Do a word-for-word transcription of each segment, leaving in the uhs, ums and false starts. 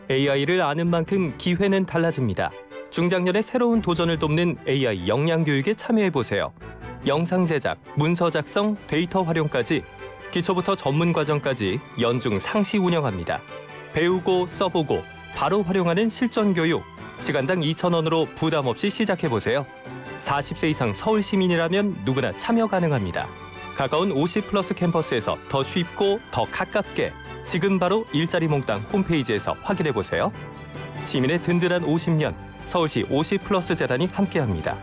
에이아이를 아는 만큼 기회는 달라집니다. 중장년의 새로운 도전을 돕는 에이아이 역량교육에 참여해보세요. 영상 제작, 문서 작성, 데이터 활용까지 기초부터 전문 과정까지 연중 상시 운영합니다. 배우고 써보고 바로 활용하는 실전 교육. 시간당 이천 원으로 부담 없이 시작해보세요. 사십 세 이상 서울 시민이라면 누구나 참여 가능합니다. 가까운 오십 플러스 캠퍼스에서 더 쉽고 더 가깝게 지금 바로 일자리 몽땅 홈페이지에서 확인해보세요. 시민의 든든한 오십 년, 서울시 오십 플러스 재단이 함께합니다.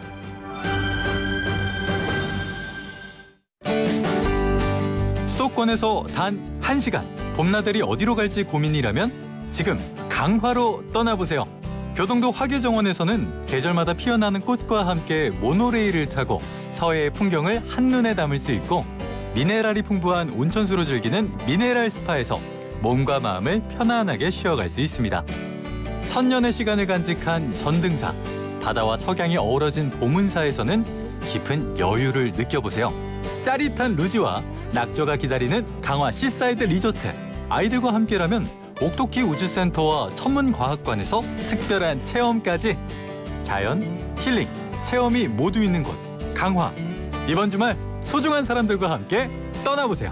수도권에서 단 한 시간, 봄나들이 어디로 갈지 고민이라면 지금 강화로 떠나보세요. 교동도 화계정원에서는 계절마다 피어나는 꽃과 함께 모노레일을 타고 서해의 풍경을 한눈에 담을 수 있고, 미네랄이 풍부한 온천수로 즐기는 미네랄 스파에서 몸과 마음을 편안하게 쉬어갈 수 있습니다. 천년의 시간을 간직한 전등사, 바다와 석양이 어우러진 보문사에서는 깊은 여유를 느껴보세요. 짜릿한 루지와 낙조가 기다리는 강화 시사이드 리조트, 아이들과 함께라면 옥토키 우주센터와 천문과학관에서 특별한 체험까지. 자연, 힐링, 체험이 모두 있는 곳 강화. 이번 주말 소중한 사람들과 함께 떠나보세요.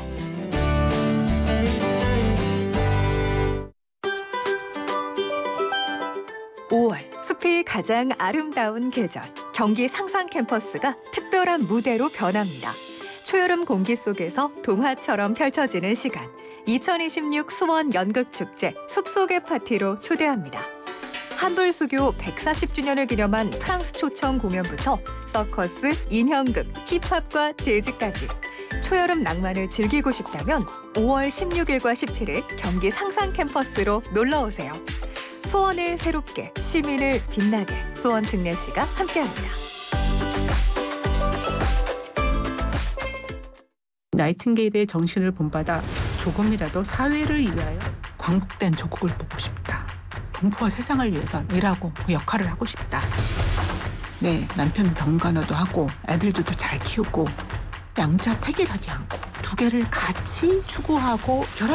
오월, 숲이 가장 아름다운 계절, 경기 상상 캠퍼스가 특별한 무대로 변합니다. 초여름 공기 속에서 동화처럼 펼쳐지는 시간, 이천이십육 수원 연극축제 숲속의 파티로 초대합니다. 한불수교 백사십 주년을 기념한 프랑스 초청 공연부터 서커스, 인형극, 힙합과 재즈까지 초여름 낭만을 즐기고 싶다면 오월 십육일과 십칠일 경기 상상 캠퍼스로 놀러오세요. 수원을 새롭게, 시민을 빛나게, 수원 특례시가 함께합니다. 나이팅게일의 정신을 본받아 조금이라도 사회를 위하여 광복된 조국을 보고 싶다. 동포와 세상을 위해서 일하고 그 역할을 하고 싶다. 네, 남편 병간호도 하고 애들도 잘 키우고 양자 택일하지 않고 두 개를 같이 추구하고 결합